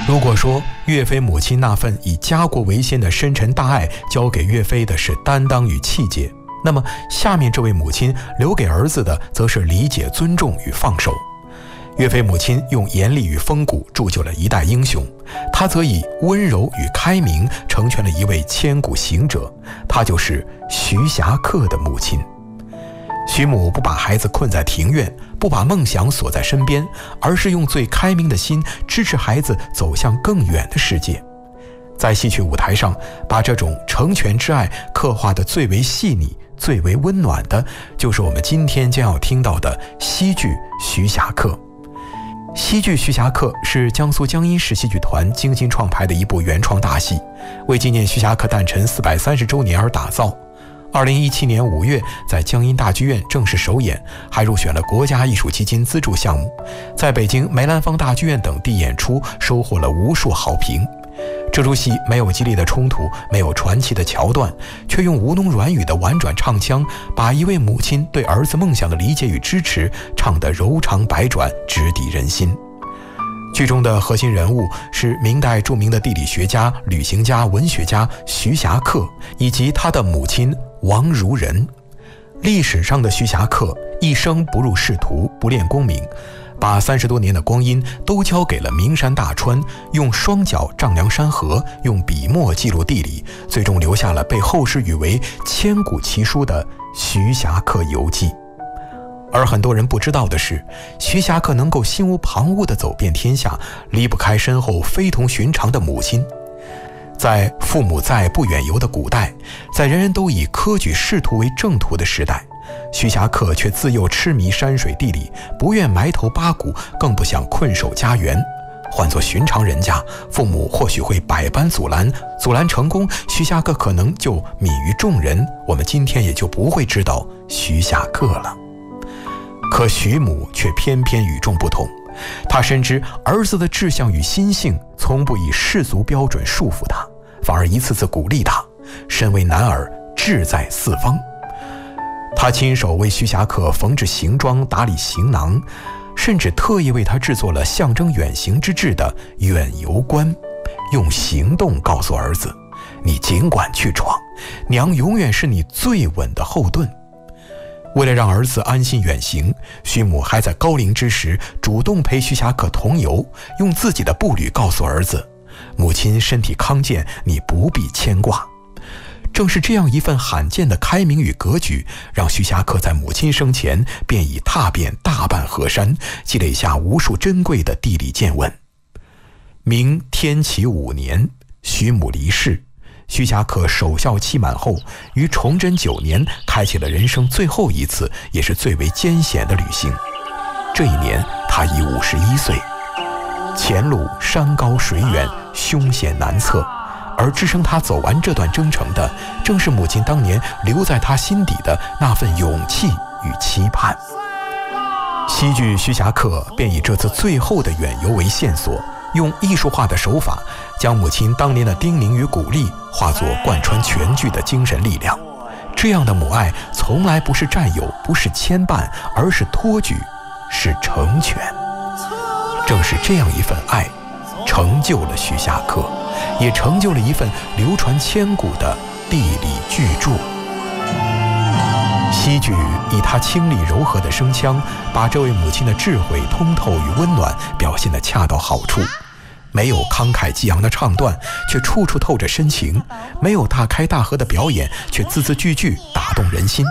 如果说岳飞母亲那份以家国为先的深沉大爱交给岳飞的是担当与气节，那么下面这位母亲留给儿子的则是理解、尊重与放手。岳飞母亲用严厉与风骨铸就了一代英雄，她则以温柔与开明成全了一位千古行者，她就是徐霞客的母亲。徐母不把孩子困在庭院，不把梦想锁在身边，而是用最开明的心支持孩子走向更远的世界。在戏曲舞台上，把这种成全之爱刻画得最为细腻、最为温暖的，就是我们今天将要听到的戏剧《徐霞客》。戏剧《徐霞客》是江苏江阴市戏剧团精心创排的一部原创大戏，为纪念徐霞客诞辰430周年而打造。2017年5月在江阴大剧院正式首演，还入选了国家艺术基金资助项目，在北京梅兰芳大剧院等地演出，收获了无数好评。这出戏没有激烈的冲突，没有传奇的桥段，却用吴侬软语的婉转唱腔，把一位母亲对儿子梦想的理解与支持唱得柔肠百转，直抵人心。剧中的核心人物是明代著名的地理学家、旅行家、文学家徐霞客，以及他的母亲王如人。历史上的徐霞客一生不入仕途，不恋功名，把30多年的光阴都交给了名山大川，用双脚丈量山河，用笔墨记录地理，最终留下了被后世誉为千古奇书的《徐霞客游记》。而很多人不知道的是，徐霞客能够心无旁骛地走遍天下，离不开身后非同寻常的母亲。在父母在不远游的古代，在人人都以科举仕途为正途的时代，徐霞客却自幼痴迷山水地理，不愿埋头八股，更不想困守家园。换作寻常人家，父母或许会百般阻拦，阻拦成功，徐霞客可能就泯于众人，我们今天也就不会知道徐霞客了。可徐母却偏偏与众不同，她深知儿子的志向与心性，从不以世俗标准束缚他，反而一次次鼓励他。身为男儿，志在四方。他亲手为徐霞客缝制行装，打理行囊，甚至特意为他制作了象征远行之志的远游冠，用行动告诉儿子：你尽管去闯，娘永远是你最稳的后盾。为了让儿子安心远行，徐母还在高龄之时主动陪徐霞客同游，用自己的步履告诉儿子：母亲身体康健，你不必牵挂。正是这样一份罕见的开明与格局，让徐霞客在母亲生前便已踏遍大半河山，积累下无数珍贵的地理见闻。明天启5年，徐母离世，徐霞客守孝期满后，于崇祯9年开启了人生最后一次，也是最为艰险的旅行。这一年他已51岁，前路山高水远，凶险难测，而支撑他走完这段征程的，正是母亲当年留在他心底的那份勇气与期盼。戏剧《徐霞客》便以这次最后的远游为线索，用艺术化的手法，将母亲当年的叮咛与鼓励化作贯穿全剧的精神力量。这样的母爱从来不是占有，不是牵绊，而是托举，是成全。正是这样一份爱，成就了徐霞客，也成就了一份流传千古的地理巨著。戏剧以他清丽柔和的声腔，把这位母亲的智慧、通透与温暖表现得恰到好处。没有慷慨激昂的唱段，却处处透着深情；没有大开大合的表演，却字字句句打动人心。